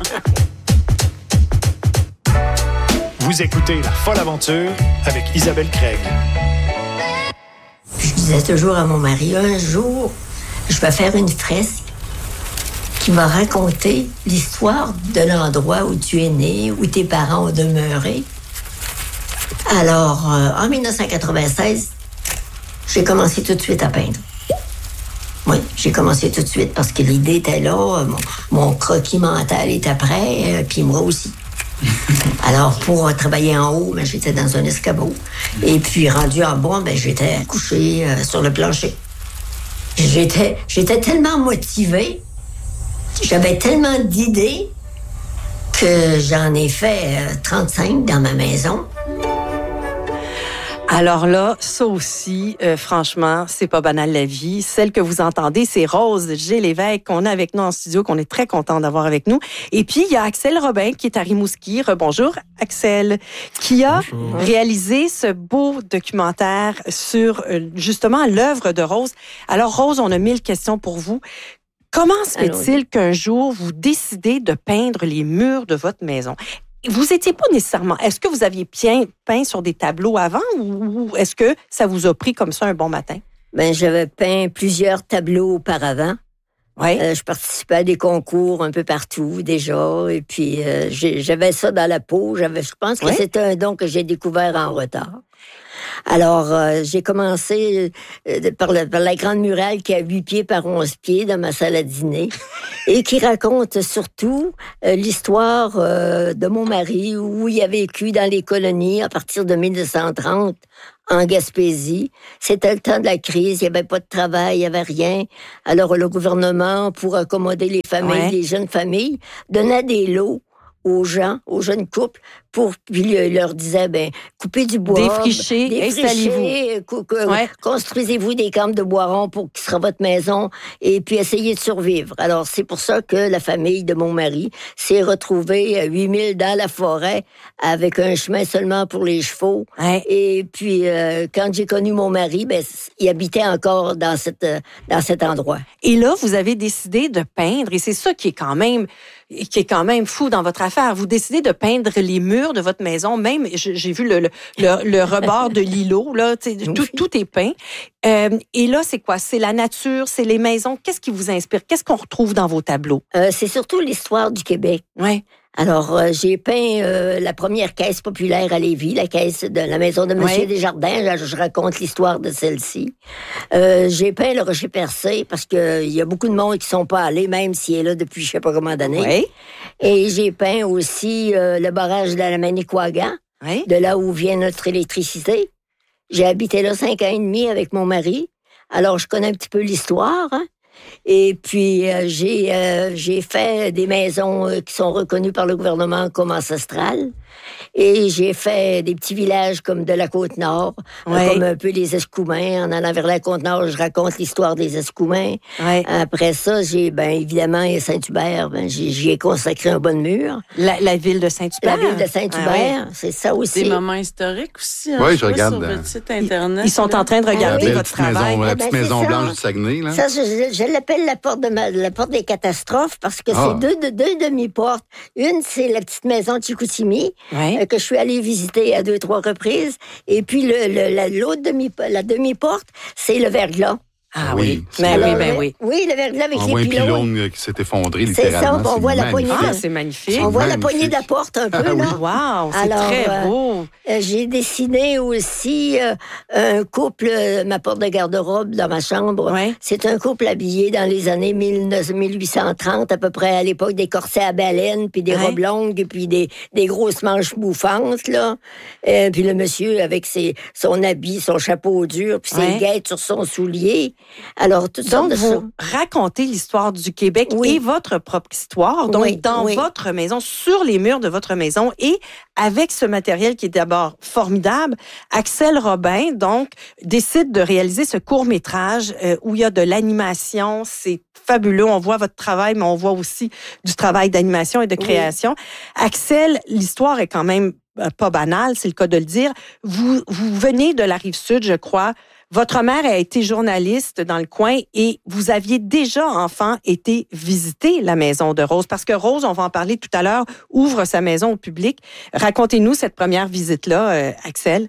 Vous écoutez La Folle Aventure avec Isabelle Craig. Je disais toujours à mon mari, un jour, je vais faire une fresque qui va raconter l'histoire de l'endroit où tu es né, où tes parents ont demeuré. Alors, euh, en dix-neuf cent quatre-vingt-seize, j'ai commencé tout de suite à peindre. Oui, j'ai commencé tout de suite parce que l'idée était là, mon, mon croquis mental était prêt, euh, puis moi aussi. Alors, pour euh, travailler en haut, ben, j'étais dans un escabeau. Et puis, rendu en bas, ben, j'étais couché euh, sur le plancher. J'étais, j'étais tellement motivée, j'avais tellement d'idées que j'en ai fait euh, trente-cinq dans ma maison. Alors là, ça aussi, euh, franchement, c'est pas banal la vie. Celle que vous entendez, c'est Rose G. Lévesque qu'on a avec nous en studio, qu'on est très content d'avoir avec nous. Et puis, il y a Axel Robin qui est à Rimouski. Rebonjour, Axel, qui a Bonjour. réalisé ce beau documentaire sur, euh, justement, l'œuvre de Rose. Alors, Rose, on a mille questions pour vous. Comment se fait-il qu'un jour, vous décidez de peindre les murs de votre maison? Vous étiez pas nécessairement... Est-ce que vous aviez peint, peint sur des tableaux avant ou est-ce que ça vous a pris comme ça un bon matin? Ben, j'avais peint plusieurs tableaux auparavant. Ouais. Euh, je participais à des concours un peu partout déjà et puis euh, j'avais ça dans la peau. J'avais, je pense que ouais. c'était un don que j'ai découvert en retard. Alors, euh, j'ai commencé euh, par, le, par la grande muraille qui a huit pieds par onze pieds dans ma salle à dîner et qui raconte surtout euh, l'histoire euh, de mon mari où il a vécu dans les colonies à partir de dix-neuf cent trente en Gaspésie. C'était le temps de la crise, il n'y avait pas de travail, il n'y avait rien. Alors, le gouvernement, pour accommoder les familles, ouais. les jeunes familles, donnait des lots aux gens, aux jeunes couples, pour puis leur disait ben coupez du bois, défrichez, défrichez installez-vous, cou- cou- ouais. construisez-vous des camps de bois ronds pour qui sera votre maison et puis essayez de survivre. Alors c'est pour ça que la famille de mon mari s'est retrouvée à huit mille dans la forêt avec un chemin seulement pour les chevaux. Ouais. Et puis euh, quand j'ai connu mon mari, ben il habitait encore dans cette dans cet endroit. Et là vous avez décidé de peindre et c'est ça qui est quand même qui est quand même fou dans votre affaire. Vous décidez de peindre les murs de votre maison, même, j'ai vu le, le, le, le rebord de l'îlot, là, tout, tout est peint. Euh, et là, c'est quoi? C'est la nature, c'est les maisons. Qu'est-ce qui vous inspire? Qu'est-ce qu'on retrouve dans vos tableaux? Euh, c'est surtout l'histoire du Québec. Ouais. Alors, euh, j'ai peint euh, la première caisse populaire à Lévis, la caisse de la maison de Monsieur ouais. Desjardins. Je, je raconte l'histoire de celle-ci. Euh, j'ai peint le Rocher Percé parce que il y a beaucoup de monde qui sont pas allés, même s'il est là depuis je sais pas combien d'années. Ouais. Et j'ai peint aussi euh, le barrage de la Manicouagan, ouais. de là où vient notre électricité. J'ai habité là cinq ans et demi avec mon mari. Alors, je connais un petit peu l'histoire, hein. Et puis, euh, j'ai, euh, j'ai fait des maisons euh, qui sont reconnues par le gouvernement comme ancestrales. Et j'ai fait des petits villages comme de la Côte-Nord, ouais. euh, comme un peu les Escoumins. En allant vers la Côte-Nord, je raconte l'histoire des Escoumins. Ouais. Après ça, j'ai, ben évidemment, Saint-Hubert, ben, j'y, j'y ai consacré un bon mur. La, la ville de Saint-Hubert? La ville de Saint-Hubert, ah, ouais. c'est ça aussi. Des moments historiques aussi. Hein, oui, je, je regarde. Sur votre site Internet. Ils sont là. en train de regarder la votre travail. Maison, la eh ben, petite maison blanche ça. du Saguenay, là. Ça, je, je l'appelle la porte, de ma, la porte des catastrophes parce que ah. c'est deux, deux, deux demi-portes. Une, c'est la petite maison de Chicoutimi ouais. euh, que je suis allée visiter à deux, trois reprises. Et puis, le, le, la, l'autre demi, la demi-porte, c'est le verglas. Ah oui, oui. Ben, oui, ben oui. Oui, le verglas avec en les pylônes. pylônes qui s'est effondré littéralement. C'est ça, on voit la poignée. Ah, c'est magnifique. On voit magnifique. la poignée de la porte un peu, ah, là. Oui. Wow, c'est Alors, très beau. Euh, j'ai dessiné aussi euh, un couple, euh, ma porte de garde-robe dans ma chambre. Ouais. C'est un couple habillé dans les années mille huit cent trente, à peu près à l'époque des corsets à baleine, puis des ouais. robes longues, puis des, des grosses manches bouffantes, là. Euh, puis le monsieur avec ses, son habit, son chapeau dur, puis ses ouais. guêtres sur son soulier. Alors, tout ça. Donc, vous racontez l'histoire du Québec oui. et votre propre histoire. Donc, oui, dans oui. votre maison, sur les murs de votre maison, et avec ce matériel qui est d'abord formidable, Axel Robin, donc, décide de réaliser ce court-métrage euh, où il y a de l'animation. C'est fabuleux. On voit votre travail, mais on voit aussi du travail d'animation et de création. Oui. Axel, l'histoire est quand même euh, pas banale, c'est le cas de le dire. Vous, vous venez de la Rive-Sud, je crois. Votre mère a été journaliste dans le coin et vous aviez déjà, enfant, été visiter la maison de Rose. Parce que Rose, on va en parler tout à l'heure, ouvre sa maison au public. Racontez-nous cette première visite-là, euh, Axel.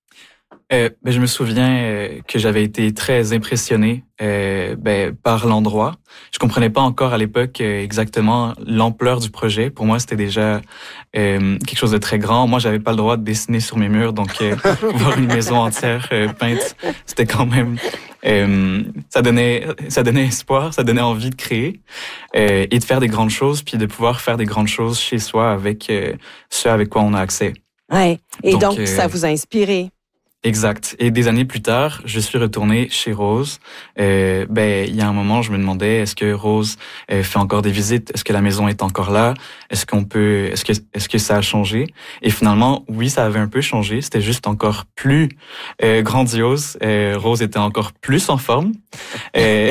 Euh, ben, je me souviens euh, que j'avais été très impressionné euh, ben, par l'endroit. Je comprenais pas encore à l'époque euh, exactement l'ampleur du projet. Pour moi, c'était déjà euh, quelque chose de très grand. Moi, j'avais pas le droit de dessiner sur mes murs, donc euh, voir une maison entière euh, peinte, c'était quand même euh, ça donnait ça donnait espoir, ça donnait envie de créer euh, et de faire des grandes choses, puis de pouvoir faire des grandes choses chez soi avec euh, ce avec quoi on a accès. Ouais. Et donc, donc euh, ça vous a inspiré. Exact. Et des années plus tard, je suis retourné chez Rose. Euh, ben, il y a un moment, je me demandais, est-ce que Rose euh, fait encore des visites? Est-ce que la maison est encore là? Est-ce qu'on peut, est-ce que, est-ce que ça a changé? Et finalement, oui, ça avait un peu changé. C'était juste encore plus euh, grandiose. Euh, Rose était encore plus en forme. Euh,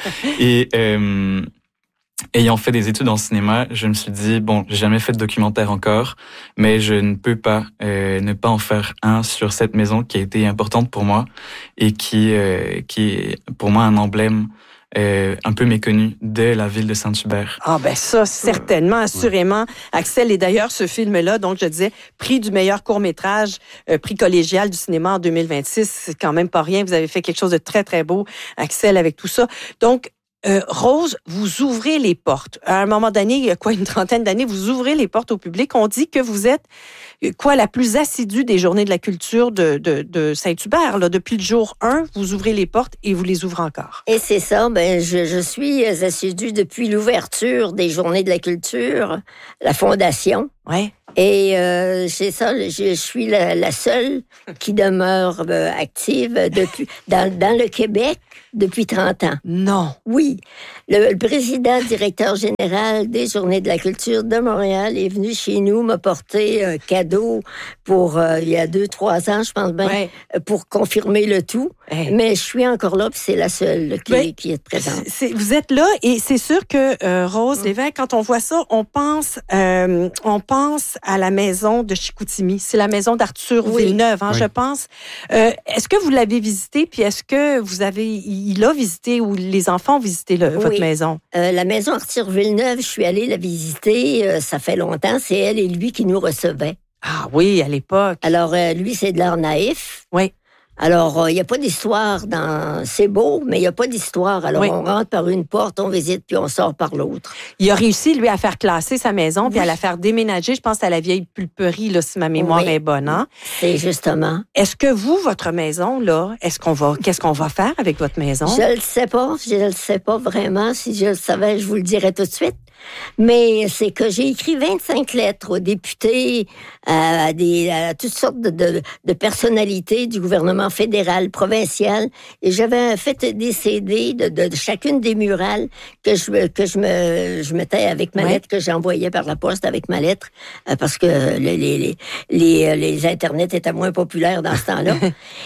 et euh, ayant fait des études en cinéma, je me suis dit, bon, j'ai jamais fait de documentaire encore, mais je ne peux pas euh, ne pas en faire un sur cette maison qui a été importante pour moi et qui, euh, qui est pour moi un emblème euh, un peu méconnu de la ville de Saint-Hubert. Ah ben ça, certainement, assurément. Axel, et d'ailleurs, ce film-là, donc je disais, prix du meilleur court-métrage, euh, prix collégial du cinéma en deux mille vingt-six, c'est quand même pas rien. Vous avez fait quelque chose de très, très beau, Axel, avec tout ça. Donc, Euh, Rose, vous ouvrez les portes. À un moment donné, il y a quoi, une trentaine d'années, vous ouvrez les portes au public. On dit que vous êtes, quoi, la plus assidue des Journées de la culture de, de, de Saint-Hubert. Là. Depuis le jour un, vous ouvrez les portes et vous les ouvrez encore. Et c'est ça, ben, je, je suis assidue depuis l'ouverture des Journées de la culture, la Fondation. Ouais. Et euh, c'est ça, je, je suis la, la seule qui demeure euh, active depuis dans, dans le Québec depuis trente ans. Non. Oui. Le, le président directeur général des Journées de la culture de Montréal est venu chez nous m'apporter un cadeau pour euh, il y a deux, trois ans, je pense bien, ouais. pour confirmer le tout. Hey. Mais je suis encore là, puis c'est la seule là, qui, ben, qui est présente. C'est, vous êtes là, et c'est sûr que euh, Rose mmh. Lévesque, quand on voit ça, on pense, euh, on pense à la maison de Chicoutimi. C'est la maison d'Arthur oui. Villeneuve, hein, oui. je pense. Euh, est-ce que vous l'avez visité, puis est-ce que vous avez, il a visité ou les enfants ont visité le, oui. votre maison? Euh, la maison Arthur Villeneuve, je suis allée la visiter, euh, ça fait longtemps. C'est elle et lui qui nous recevaient. Ah oui, à l'époque. Alors, euh, lui, c'est de l'art naïf. Oui. Alors, il euh, n'y a pas d'histoire dans... C'est beau, mais il n'y a pas d'histoire. Alors, oui. on rentre par une porte, on visite, puis on sort par l'autre. Il a réussi, lui, à faire classer sa maison, oui. puis à la faire déménager, je pense, à la vieille pulperie, là, si ma mémoire oui. est bonne. Hein? C'est justement. Est-ce que vous, votre maison, là, est-ce qu'on va... qu'est-ce qu'on va faire avec votre maison? Je le sais pas. Je le sais pas vraiment. Si je le savais, je vous le dirais tout de suite. Mais c'est que j'ai écrit vingt-cinq lettres aux députés, à, des, à toutes sortes de, de, de personnalités du gouvernement fédéral, provincial, et j'avais fait des C D de, de, de chacune des murales que je, que je, me, je mettais avec ma ouais. lettre, que j'envoyais par la poste avec ma lettre, parce que les, les, les, les, les Internets étaient moins populaires dans ce temps-là.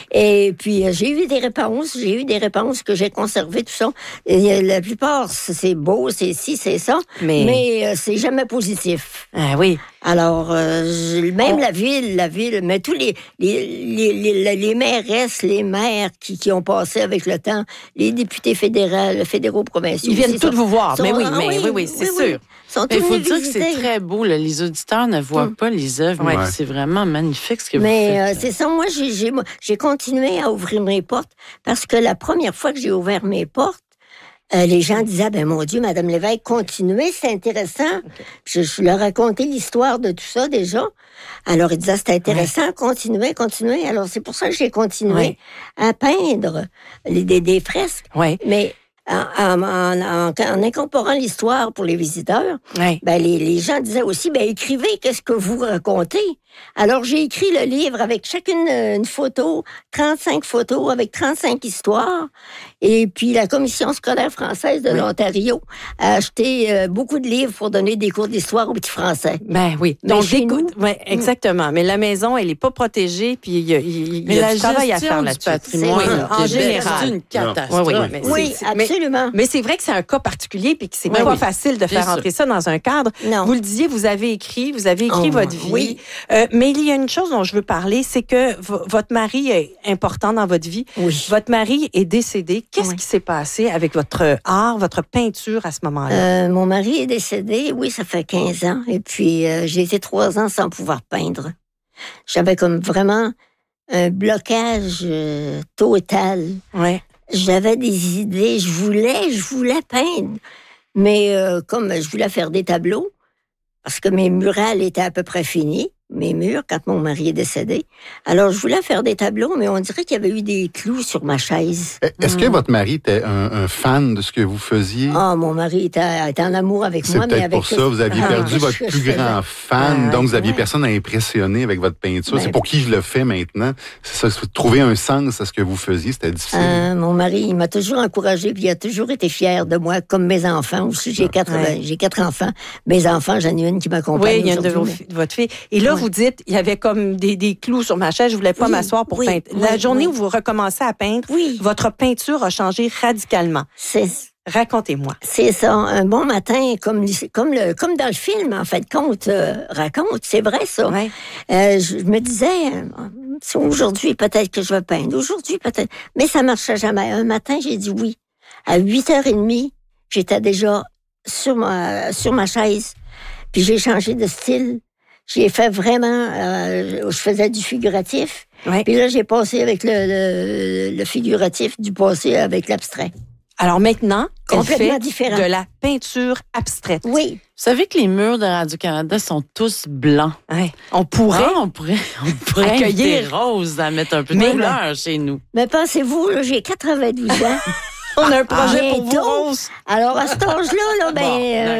Et puis, j'ai eu des réponses, j'ai eu des réponses que j'ai conservées, tout ça. Et la plupart, c'est beau, c'est ci, c'est ça. mais, mais euh, c'est jamais positif. Ah oui. Alors, euh, même oh. la ville, la ville, mais tous les les, les, les, les mairesses, les maires qui, qui ont passé avec le temps, les députés fédéraux, fédéraux provinciaux. Ils viennent tous vous voir, sont, mais oui, ah, mais oui, oui, oui c'est oui, sûr. Oui. Il faut dire visiter. que c'est très beau. Là. Les auditeurs ne voient hum. pas les œuvres, mais ouais. c'est vraiment magnifique ce que mais, vous faites. Mais euh, c'est ça, moi, j'ai, j'ai, j'ai continué à ouvrir mes portes parce que la première fois que j'ai ouvert mes portes, Euh, les gens disaient, ben mon Dieu, Madame Lévesque, continuez, c'est intéressant. Okay. Je, je leur racontais l'histoire de tout ça déjà. Alors, ils disaient, c'est intéressant, ouais. continuez, continuez. Alors, c'est pour ça que j'ai continué ouais. à peindre les, des, des fresques. Ouais. Mais en, en, en, en incorporant l'histoire pour les visiteurs, ouais. ben, les, les gens disaient aussi, ben écrivez, qu'est-ce que vous racontez? Alors, j'ai écrit le livre avec chacune une photo, trente-cinq photos avec trente-cinq histoires. Et puis, la Commission scolaire française de oui. l'Ontario a acheté euh, beaucoup de livres pour donner des cours d'histoire aux petits Français. Ben oui. Donc, écoute, ouais, exactement. Mais la maison, elle n'est pas protégée, puis il y a, il y a du travail à faire là-dessus. Patrimoine oui, en général. C'est une catastrophe. Oui, oui, mais oui c'est, absolument. Mais, mais c'est vrai que c'est un cas particulier, puis que c'est oui, pas oui. facile de faire Bien entrer sûr. ça dans un cadre. Non. Vous le disiez, vous avez écrit, vous avez écrit oh, votre vie. Oui. Euh, mais il y a une chose dont je veux parler, c'est que v- votre mari est important dans votre vie. Oui. Votre mari est décédé. Qu'est-ce oui. qui s'est passé avec votre art, votre peinture à ce moment-là? Euh, mon mari est décédé, oui, ça fait quinze ans. Et puis, euh, j'ai été trois ans sans pouvoir peindre. J'avais comme vraiment un blocage euh, total. Ouais. J'avais des idées, je voulais, je voulais peindre. Mais euh, comme je voulais faire des tableaux, parce que mes murales étaient à peu près finis, mes murs, quand mon mari est décédé. Alors, je voulais faire des tableaux, mais on dirait qu'il y avait eu des clous sur ma chaise. Est-ce mmh. que votre mari était un, un fan de ce que vous faisiez? Ah, oh, mon mari était, était en amour avec C'est moi, mais avec... C'est peut-être pour ça, vous aviez ah, perdu votre plus faisais. grand fan, ah, donc vous aviez ouais. personne à impressionner avec votre peinture. Ben, c'est pour qui je le fais maintenant. C'est ça, trouver un sens à ce que vous faisiez, c'était difficile. Euh, mon mari, il m'a toujours encouragé, puis il a toujours été fier de moi, comme mes enfants aussi. J'ai quatre, ouais. j'ai quatre enfants. Mes enfants, j'en ai une qui m'accompagne. Oui, il y a une de, vos, de votre fille. Et là, ouais. vous dites, il y avait comme des, des clous sur ma chaise, je voulais pas oui, m'asseoir pour oui, peindre. Oui, La journée oui. où vous recommencez à peindre, oui. votre peinture a changé radicalement. C'est Racontez-moi. C'est ça, un bon matin, comme, comme, le, comme dans le film, en fait, compte, euh, raconte, c'est vrai ça. Ouais. Euh, je me disais, euh, aujourd'hui peut-être que je vais peindre, aujourd'hui peut-être, mais ça marchait jamais. Un matin, j'ai dit oui. À huit heures trente, j'étais déjà sur ma, sur ma chaise, puis j'ai changé de style. J'ai fait vraiment, euh, je faisais du figuratif. Ouais. Puis là, j'ai passé avec le, le, le figuratif, du passé avec l'abstrait. Alors maintenant, elle fait différent. de la peinture abstraite. Oui. Vous savez que les murs de Radio-Canada sont tous blancs. Ouais. On pourrait, ah, on pourrait, on pourrait accueillir Rose à mettre un peu de couleur chez nous. Mais pensez-vous, là, j'ai quatre-vingt-douze ans. On a un projet ah, pour vous, Rose. Alors, à cet âge-là, là, ben,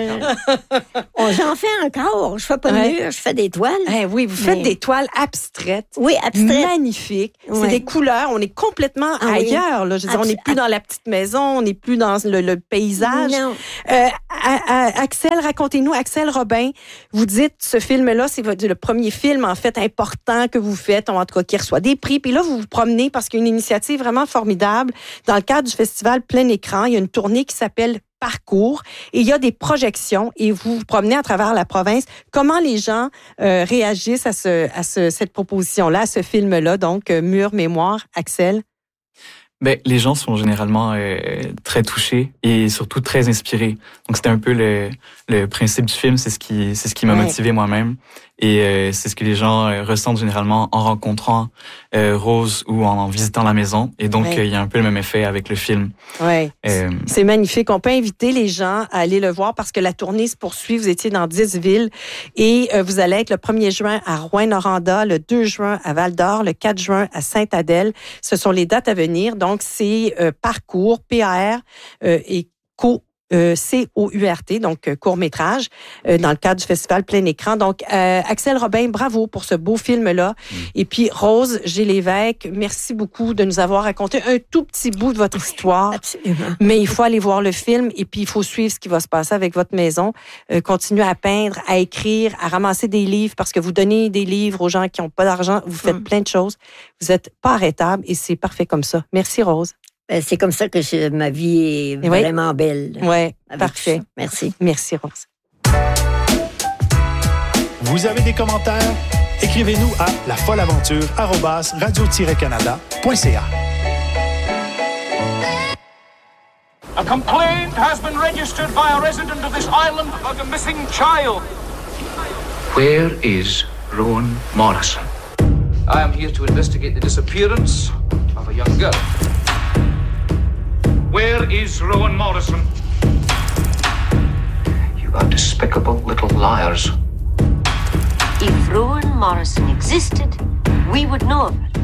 bon, euh, j'en fais encore. Je fais pas de ouais. mur, je fais des toiles. Eh oui, vous faites mais... des toiles abstraites. Oui, abstraites. Magnifiques. Ouais. C'est des couleurs. On est complètement ah, ailleurs. Là. Je veux dire, on n'est plus dans la petite maison, on n'est plus dans le, le paysage. Non. Euh, à, à, Axel, racontez-nous, Axel Robin, vous dites, ce film-là, c'est votre, le premier film, en fait, important que vous faites, en tout cas, qui reçoit des prix. Puis là, vous vous promenez parce qu'il y a une initiative vraiment formidable. Dans le cadre du festival Plein Écran, il y a une tournée qui s'appelle Parcours et il y a des projections et vous vous promenez à travers la province. Comment les gens euh, réagissent à, ce, à ce, cette proposition-là, à ce film-là, donc euh, Mur, Mémoire, Axel? Ben, les gens sont généralement euh, très touchés et surtout très inspirés. Donc c'était un peu le, le principe du film, c'est ce qui c'est ce qui m'a ouais. motivé moi-même et euh, c'est ce que les gens euh, ressentent généralement en rencontrant euh, Rose ou en, en visitant la maison. Et donc il ouais. euh, y a un peu le même effet avec le film. Ouais. Euh, c'est magnifique. On peut inviter les gens à aller le voir parce que la tournée se poursuit. Vous étiez dans dix villes et euh, vous allez être le premier juin à Rouyn-Noranda, le deux juin à Val-d'Or, le quatre juin à Sainte-Adèle. Ce sont les dates à venir. Donc Donc, c'est euh, Parcours, P A R euh, et Co. Euh, C O U R T, donc euh, court-métrage, euh, dans le cadre du festival Plein Écran. Donc, euh, Axel Robin, bravo pour ce beau film-là. Mm. Et puis, Rose G. Lévesque, merci beaucoup de nous avoir raconté un tout petit bout de votre histoire. Absolument. Mais il faut aller voir le film et puis il faut suivre ce qui va se passer avec votre maison. Euh, continuez à peindre, à écrire, à ramasser des livres parce que vous donnez des livres aux gens qui n'ont pas d'argent. Vous faites mm. plein de choses. Vous n'êtes pas arrêtable et c'est parfait comme ça. Merci, Rose. C'est comme ça que je, ma vie est oui. vraiment belle. Oui, parfait. Merci. Merci, Rose. Vous avez des commentaires? Écrivez-nous à lafoleaventure arobase radio tiret canada point c a. A complaint has been registered by a resident of this island about a missing child. Where is Rowan Morrison? I am here to investigate the disappearance of a young girl. Where is Rowan Morrison? You are despicable little liars. If Rowan Morrison existed, we would know of it.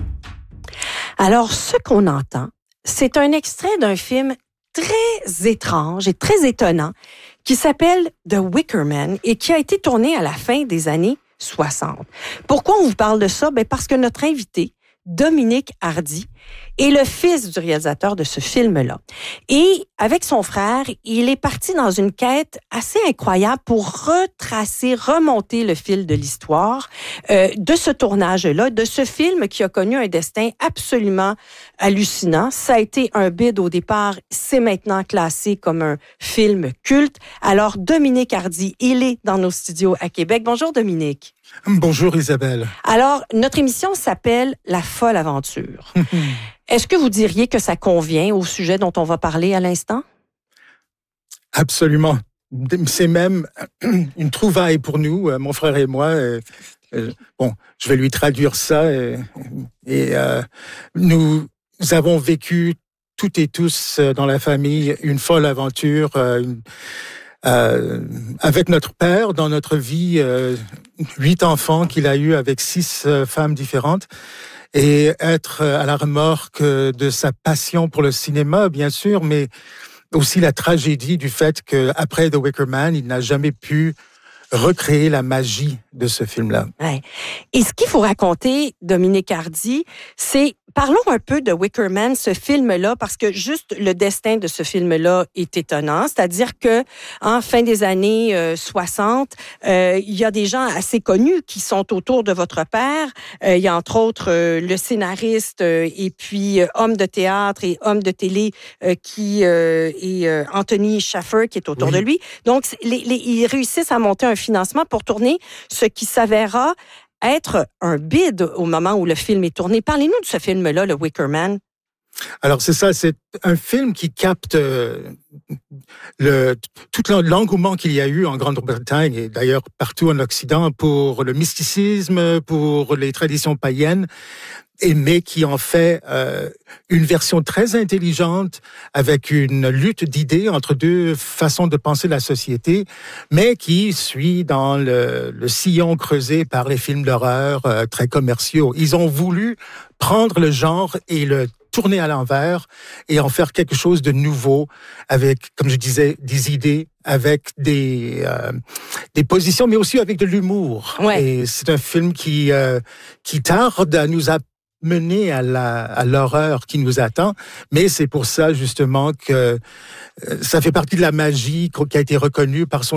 Alors, ce qu'on entend, c'est un extrait d'un film très étrange et très étonnant qui s'appelle The Wicker Man et qui a été tourné à la fin des années soixante. Pourquoi on vous parle de ça? Ben parce que notre invité, Dominique Hardy, est le fils du réalisateur de ce film-là. Et avec son frère, il est parti dans une quête assez incroyable pour retracer, remonter le fil de l'histoire euh, de ce tournage-là, de ce film qui a connu un destin absolument hallucinant. Ça a été un bid au départ, c'est maintenant classé comme un film culte. Alors, Dominique Hardy, il est dans nos studios à Québec. Bonjour, Dominique. Bonjour, Isabelle. Alors, notre émission s'appelle La folle aventure. Est-ce que vous diriez que ça convient au sujet dont on va parler à l'instant? Absolument. C'est même une trouvaille pour nous, mon frère et moi. Bon, je vais lui traduire ça. Et, et euh, nous avons vécu toutes et tous dans la famille une folle aventure. Une, Euh, avec notre père, dans notre vie, euh, huit enfants qu'il a eu avec six euh, femmes différentes, et être à la remorque de sa passion pour le cinéma, bien sûr, mais aussi la tragédie du fait qu'après The Wicker Man, il n'a jamais pu recréer la magie de ce film-là. Ouais. Et ce qu'il faut raconter, Dominique Hardy, c'est parlons un peu de Wicker Man, ce film-là, parce que juste le destin de ce film-là est étonnant. C'est-à-dire que en fin des années euh, soixante, euh, il y a des gens assez connus qui sont autour de votre père. Euh, il y a entre autres euh, le scénariste euh, et puis euh, homme de théâtre et homme de télé euh, qui euh, est euh, Anthony Shaffer qui est autour oui. de lui. Donc, les, les, ils réussissent à monter un financement pour tourner ce qui s'avérera être un bid au moment où le film est tourné. Parlez-nous de ce film-là, le Wicker Man. Alors, c'est ça, c'est un film qui capte euh, le, tout l'engouement qu'il y a eu en Grande-Bretagne et d'ailleurs partout en Occident pour le mysticisme, pour les traditions païennes, et mais qui en fait euh, une version très intelligente avec une lutte d'idées entre deux façons de penser la société, mais qui suit dans le, le sillon creusé par les films d'horreur euh, très commerciaux. Ils ont voulu prendre le genre et le tourner à l'envers et en faire quelque chose de nouveau avec, comme je disais, des idées, avec des euh, des positions, mais aussi avec de l'humour. Ouais. Et c'est un film qui euh, qui tarde à nous apprendre mener à la à l'horreur qui nous attend, mais c'est pour ça justement que ça fait partie de la magie qui a été reconnue par son